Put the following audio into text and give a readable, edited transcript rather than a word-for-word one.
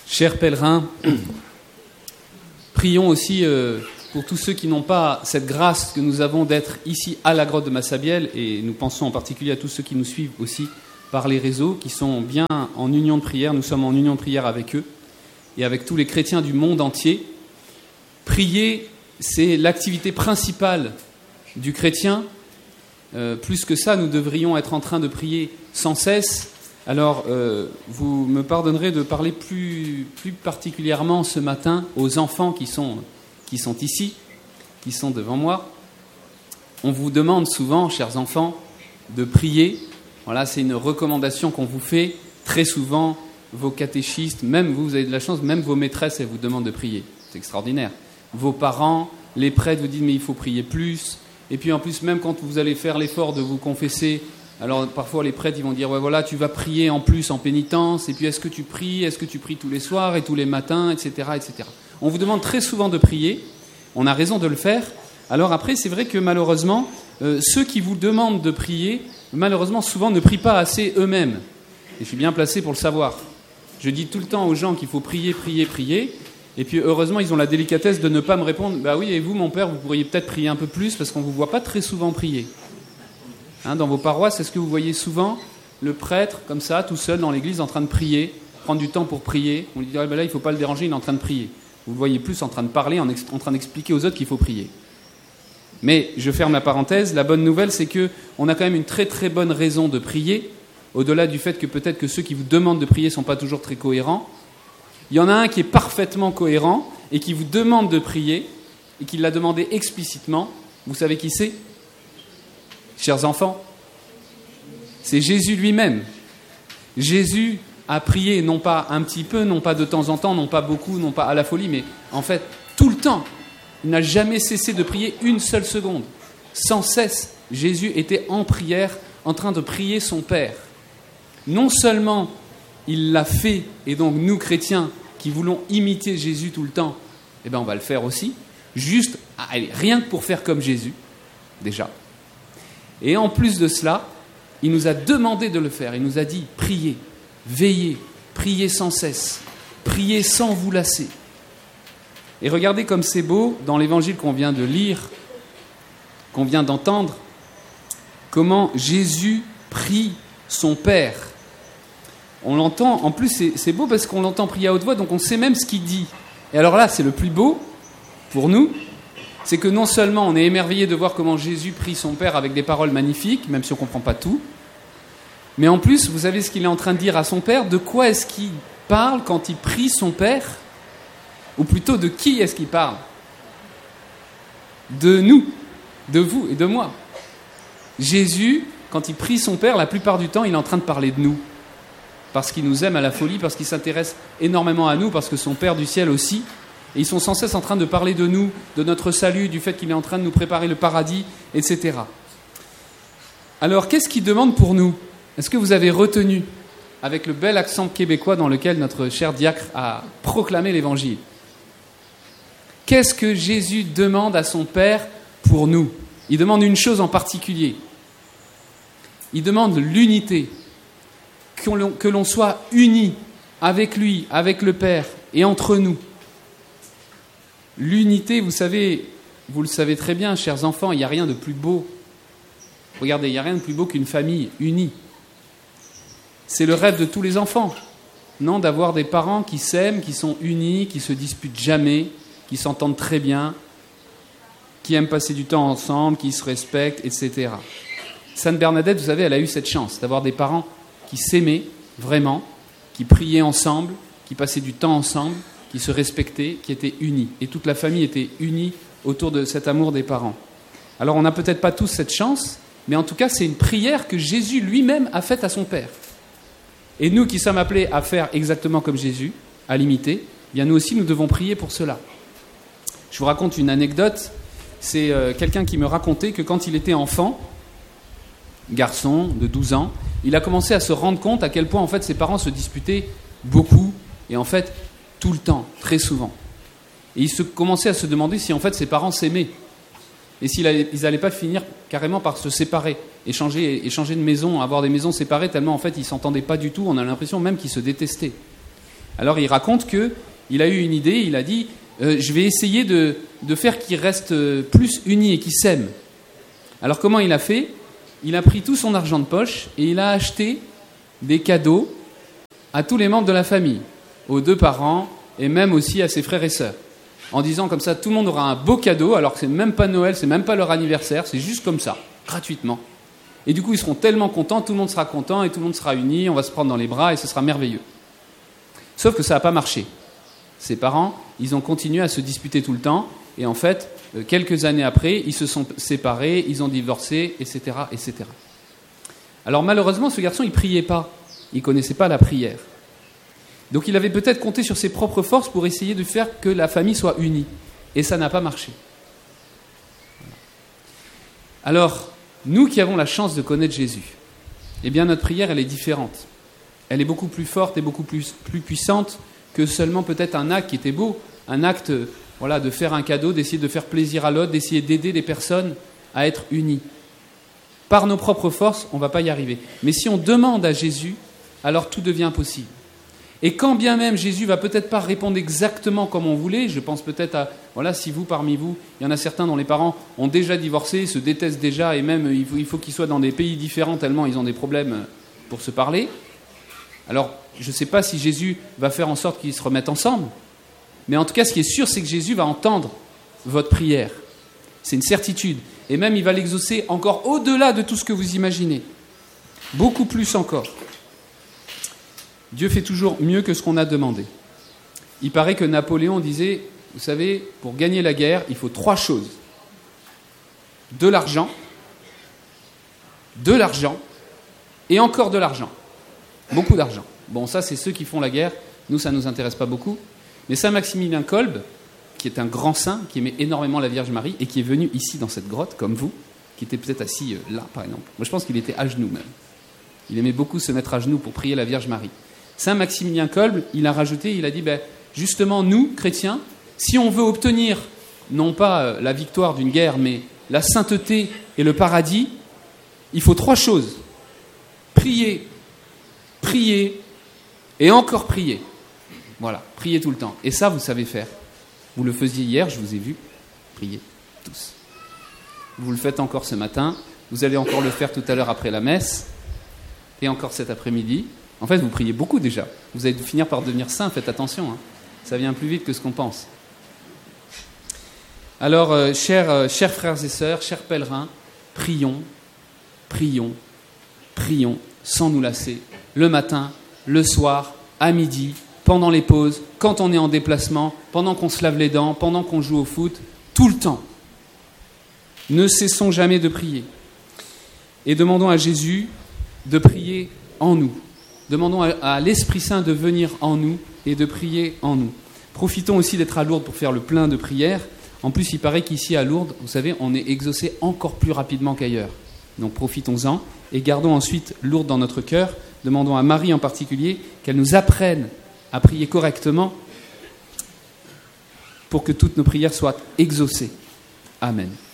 Chers pèlerins, prions aussi pour tous ceux qui n'ont pas cette grâce que nous avons d'être ici à la grotte de Massabielle, et nous pensons en particulier à tous ceux qui nous suivent aussi par les réseaux, qui sont bien en union de prière. Nous sommes en union de prière avec eux et avec tous les chrétiens du monde entier. Prier, c'est l'activité principale du chrétien. Plus que ça, nous devrions être en train de prier sans cesse. Alors, vous me pardonnerez de parler plus particulièrement ce matin aux enfants qui sont ici, qui sont devant moi. On vous demande souvent, chers enfants, de prier. Voilà, c'est une recommandation qu'on vous fait très souvent. Vos catéchistes, même vous avez de la chance, même vos maîtresses, elles vous demandent de prier. C'est extraordinaire. Vos parents, les prêtres vous disent mais il faut prier plus. Et puis en plus, même quand vous allez faire l'effort de vous confesser, alors parfois les prêtres ils vont dire ouais voilà, tu vas prier en plus en pénitence. Et puis est-ce que tu pries tous les soirs et tous les matins, etc., etc. On vous demande très souvent de prier. On a raison de le faire. Alors après, c'est vrai que malheureusement, ceux qui vous demandent de prier, malheureusement souvent ne prient pas assez eux-mêmes. Et je suis bien placé pour le savoir. Je dis tout le temps aux gens qu'il faut prier, prier, prier. Et puis heureusement, ils ont la délicatesse de ne pas me répondre « Bah oui, et vous, mon père, vous pourriez peut-être prier un peu plus parce qu'on ne vous voit pas très souvent prier. » Dans vos paroisses, est-ce que vous voyez souvent le prêtre, comme ça, tout seul dans l'église, en train de prier, prendre du temps pour prier? On lui dit « Là, il ne faut pas le déranger, il est en train de prier. » Vous le voyez plus en train de parler, en train d'expliquer aux autres qu'il faut prier. Mais je ferme la parenthèse. La bonne nouvelle, c'est qu'on a quand même une très très bonne raison de prier, au-delà du fait que peut-être que ceux qui vous demandent de prier ne sont pas toujours très cohérents. Il y en a un qui est parfaitement cohérent et qui vous demande de prier et qui l'a demandé explicitement. Vous savez qui c'est? Chers enfants, c'est Jésus lui-même. Jésus a prié non pas un petit peu, non pas de temps en temps, non pas beaucoup, non pas à la folie, mais en fait tout le temps. Il n'a jamais cessé de prier une seule seconde. Sans cesse, Jésus était en prière, en train de prier son Père. Non seulement il l'a fait, et donc nous, chrétiens, qui voulons imiter Jésus tout le temps, eh bien on va le faire aussi, juste, rien que pour faire comme Jésus, déjà. Et en plus de cela, il nous a demandé de le faire. Il nous a dit, priez, veillez, priez sans cesse, priez sans vous lasser. Et regardez comme c'est beau, dans l'évangile qu'on vient de lire, qu'on vient d'entendre, comment Jésus prie son Père. On l'entend, en plus c'est beau parce qu'on l'entend prier à haute voix, donc on sait même ce qu'il dit. Et alors là, c'est le plus beau pour nous, c'est que non seulement on est émerveillé de voir comment Jésus prie son Père avec des paroles magnifiques, même si on ne comprend pas tout, mais en plus, vous savez ce qu'il est en train de dire à son Père? De quoi est-ce qu'il parle quand il prie son Père? Ou plutôt, de qui est-ce qu'il parle? De nous, de vous et de moi. Jésus, quand il prie son Père, la plupart du temps, il est en train de parler de nous. Parce qu'il nous aime à la folie, parce qu'il s'intéresse énormément à nous, parce que son Père du ciel aussi. Et ils sont sans cesse en train de parler de nous, de notre salut, du fait qu'il est en train de nous préparer le paradis, etc. Alors, qu'est-ce qu'il demande pour nous? Est-ce que vous avez retenu, avec le bel accent québécois dans lequel notre cher diacre a proclamé l'évangile? Qu'est-ce que Jésus demande à son Père pour nous? Il demande une chose en particulier. Il demande l'unité. Que l'on soit unis avec lui, avec le Père et entre nous. L'unité, vous savez, vous le savez très bien, chers enfants, il n'y a rien de plus beau. Regardez, il n'y a rien de plus beau qu'une famille unie. C'est le rêve de tous les enfants, non, d'avoir des parents qui s'aiment, qui sont unis, qui ne se disputent jamais, qui s'entendent très bien, qui aiment passer du temps ensemble, qui se respectent, etc. Sainte Bernadette, vous savez, elle a eu cette chance d'avoir des parents qui s'aimaient vraiment, qui priaient ensemble, qui passaient du temps ensemble, qui se respectaient, qui étaient unis. Et toute la famille était unie autour de cet amour des parents. Alors on n'a peut-être pas tous cette chance, mais en tout cas c'est une prière que Jésus lui-même a faite à son Père. Et nous qui sommes appelés à faire exactement comme Jésus, à l'imiter, eh bien nous aussi nous devons prier pour cela. Je vous raconte une anecdote. C'est quelqu'un qui me racontait que quand il était enfant, garçon de 12 ans, il a commencé à se rendre compte à quel point en fait ses parents se disputaient beaucoup et en fait tout le temps, très souvent. Et il commençait à se demander si en fait ses parents s'aimaient et s'ils n'allaient pas finir carrément par se séparer et changer de maison, avoir des maisons séparées tellement en fait ils ne s'entendaient pas du tout, on a l'impression même qu'ils se détestaient. Alors il raconte qu'il a eu une idée, il a dit je vais essayer de faire qu'ils restent plus unis et qu'ils s'aiment. Alors comment il a fait ? Il a pris tout son argent de poche et il a acheté des cadeaux à tous les membres de la famille, aux 2 parents et même aussi à ses frères et sœurs. En disant comme ça, tout le monde aura un beau cadeau, alors que c'est même pas Noël, c'est même pas leur anniversaire, c'est juste comme ça, gratuitement. Et du coup, ils seront tellement contents, tout le monde sera content et tout le monde sera uni, on va se prendre dans les bras et ce sera merveilleux. Sauf que ça n'a pas marché. Ses parents, ils ont continué à se disputer tout le temps et en fait, quelques années après, ils se sont séparés, ils ont divorcé, etc., etc. Alors malheureusement, ce garçon, il ne priait pas, il ne connaissait pas la prière. Donc il avait peut-être compté sur ses propres forces pour essayer de faire que la famille soit unie. Et ça n'a pas marché. Alors, nous qui avons la chance de connaître Jésus, eh bien notre prière, elle est différente. Elle est beaucoup plus forte et beaucoup plus puissante que seulement peut-être un acte qui était beau, un acte de faire un cadeau, d'essayer de faire plaisir à l'autre, d'essayer d'aider les personnes à être unies. Par nos propres forces, on ne va pas y arriver. Mais si on demande à Jésus, alors tout devient possible. Et quand bien même Jésus ne va peut-être pas répondre exactement comme on voulait, je pense peut-être à, si vous, parmi vous, il y en a certains dont les parents ont déjà divorcé, se détestent déjà, et même il faut qu'ils soient dans des pays différents tellement ils ont des problèmes pour se parler. Alors, je ne sais pas si Jésus va faire en sorte qu'ils se remettent ensemble, mais en tout cas, ce qui est sûr, c'est que Jésus va entendre votre prière. C'est une certitude. Et même, il va l'exaucer encore au-delà de tout ce que vous imaginez. Beaucoup plus encore. Dieu fait toujours mieux que ce qu'on a demandé. Il paraît que Napoléon disait, vous savez, pour gagner la guerre, il faut 3 choses. De l'argent et encore de l'argent. Beaucoup d'argent. Bon, ça, c'est ceux qui font la guerre. Nous, ça ne nous intéresse pas beaucoup. Mais Saint Maximilien Kolbe, qui est un grand saint, qui aimait énormément la Vierge Marie, et qui est venu ici dans cette grotte, comme vous, qui était peut-être assis là, par exemple. Moi, je pense qu'il était à genoux, même. Il aimait beaucoup se mettre à genoux pour prier la Vierge Marie. Saint Maximilien Kolbe, il a rajouté, il a dit, justement, nous, chrétiens, si on veut obtenir, non pas la victoire d'une guerre, mais la sainteté et le paradis, il faut 3 choses. Prier, prier et encore prier. Voilà, prier tout le temps. Et ça, vous savez faire. Vous le faisiez hier, je vous ai vu prier, tous. Vous le faites encore ce matin, vous allez encore le faire tout à l'heure après la messe, et encore cet après-midi. En fait, vous priez beaucoup déjà. Vous allez finir par devenir saint, faites attention. Ça vient plus vite que ce qu'on pense. Alors, chers frères et sœurs, chers pèlerins, prions, prions, prions, sans nous lasser, le matin, le soir, à midi, pendant les pauses, quand on est en déplacement, pendant qu'on se lave les dents, pendant qu'on joue au foot, tout le temps. Ne cessons jamais de prier. Et demandons à Jésus de prier en nous. Demandons à l'Esprit Saint de venir en nous et de prier en nous. Profitons aussi d'être à Lourdes pour faire le plein de prières. En plus, il paraît qu'ici à Lourdes, vous savez, on est exaucé encore plus rapidement qu'ailleurs. Donc profitons-en et gardons ensuite Lourdes dans notre cœur. Demandons à Marie en particulier qu'elle nous apprenne à prier correctement pour que toutes nos prières soient exaucées. Amen.